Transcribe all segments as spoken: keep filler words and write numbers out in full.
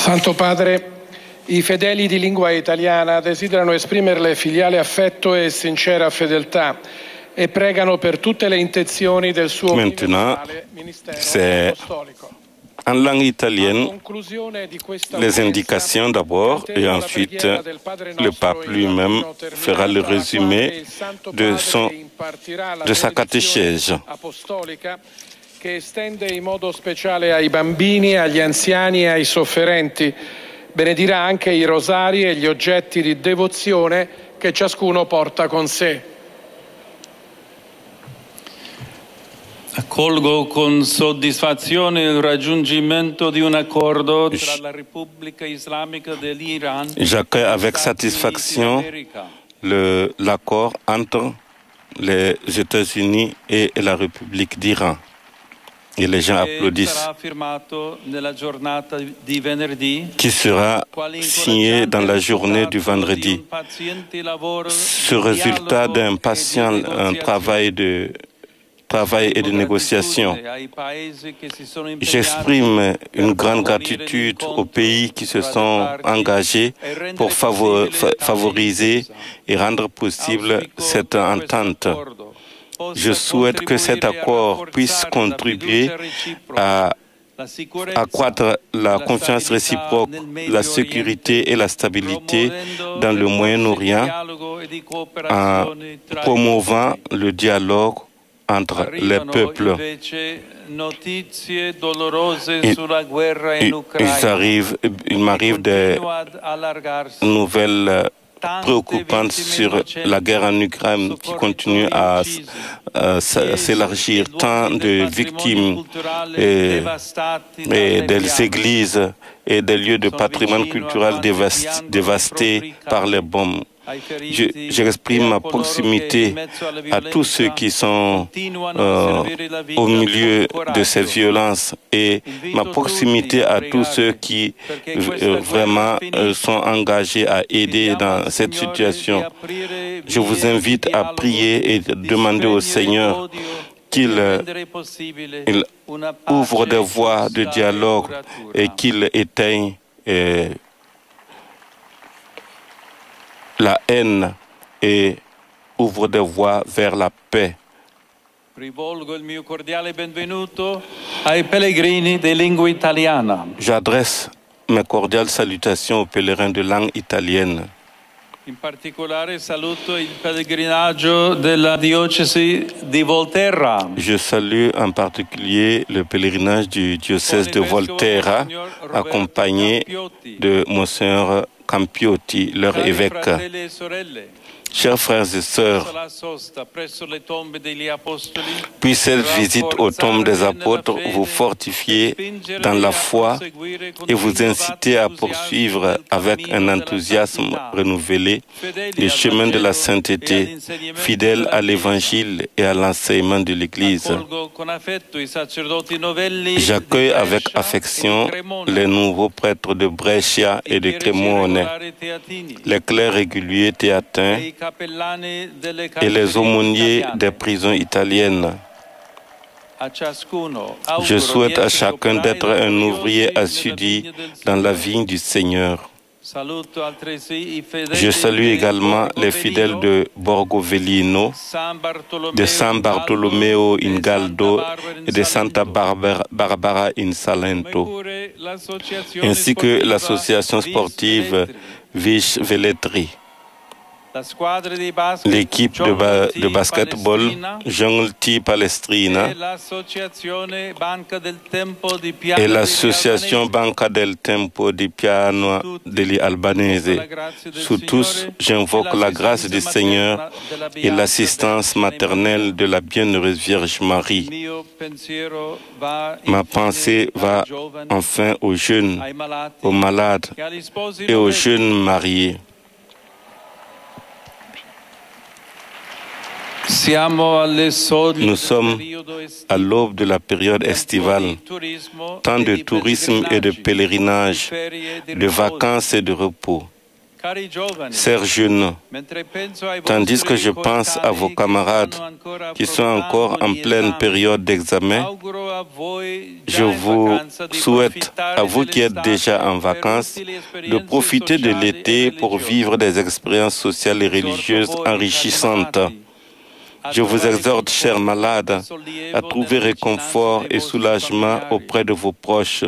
Santo Padre, i fedeli di lingua italiana desiderano esprimerle filiale affetto e sincera fedeltà e pregano per tutte le intenzioni del suo universale ministero apostolico. En langue italienne, les indications d'abord et ensuite le pape lui-même fera le résumé de, son, de sa catéchèse. Che estende in modo speciale ai bambini, agli anziani e ai sofferenti. Benedirà anche i rosari e gli oggetti di devozione che ciascuno porta con sé. Accolgo con soddisfazione il raggiungimento di un accordo tra la Repubblica Islamica dell'Iran. J'accueille avec satisfaction l'accord entre les États-Unis et la République d'Iran. Et les gens applaudissent. Qui sera signé dans la journée du vendredi. Ce résultat d'un patient un travail de travail et de négociation. J'exprime une grande gratitude aux pays qui se sont engagés pour favoriser et rendre possible cette entente. Je souhaite que cet accord puisse contribuer à accroître la confiance réciproque, la sécurité et la stabilité dans le Moyen-Orient en promouvant le dialogue entre les peuples. Il, il, arrive, il m'arrive des nouvelles préoccupante sur la guerre en Ukraine qui continue à, à s'élargir, tant de victimes et, et des églises et des lieux de patrimoine culturel dévastés par les bombes. J'exprime ma proximité à tous ceux qui sont euh, au milieu de ces violences et ma proximité à tous ceux qui euh, vraiment euh, sont engagés à aider dans cette situation. Je vous invite à prier et demander au Seigneur qu'il il ouvre des voies de dialogue et qu'il éteigne euh, la haine et ouvre des voies vers la paix. J'adresse mes cordiales salutations aux pèlerins de langue italienne. In particolare saluto il pellegrinaggio della diocesi di Volterra. Je salue en particulier le pèlerinage du diocèse de Volterra, accompagné de Monseigneur Campiotti, leur évêque. Chers frères et sœurs, puisse cette visite aux tombes des apôtres vous fortifier dans la foi et vous inciter à poursuivre avec un enthousiasme renouvelé le chemin de la sainteté, fidèle à l'Évangile et à l'enseignement de l'Église. J'accueille avec affection les nouveaux prêtres de Brescia et de Cremone, les clercs réguliers théatins et les aumôniers des prisons italiennes. Je souhaite à chacun d'être un ouvrier assidu dans la vigne du Seigneur. Je salue également les fidèles de Borgo Velino, de San Bartolomeo in Galdo et de Santa Barbara, Barbara in Salento, ainsi que l'association sportive Vish Velletri. L'équipe de, ba de basketball Jungle T Palestrina et l'association Banca del Tempo di Piano degli Albanese. Sous tous, j'invoque la grâce du Seigneur et l'assistance maternelle de la bienheureuse Vierge Marie. Ma pensée va enfin aux jeunes, aux malades et aux jeunes mariés. Nous sommes à l'aube de la période estivale, temps de tourisme et de pèlerinage, de vacances et de repos. Chers jeunes, tandis que je pense à vos camarades qui sont encore en pleine période d'examen, je vous souhaite, à vous qui êtes déjà en vacances, de profiter de l'été pour vivre des expériences sociales et religieuses enrichissantes. Je vous exhorte, chers malades, à trouver réconfort et soulagement auprès de vos proches.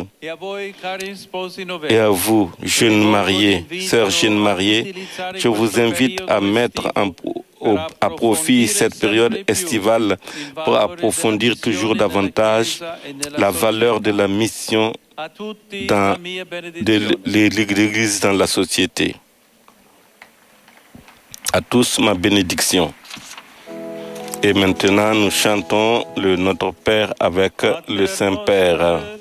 Et à vous, jeunes mariés, sœurs jeunes mariées, je vous invite à mettre en, au, à profit cette période estivale pour approfondir toujours davantage la valeur de la mission dans, de l'Église dans la société. À tous, ma bénédiction. Et maintenant, nous chantons le Notre Père avec le Saint-Père.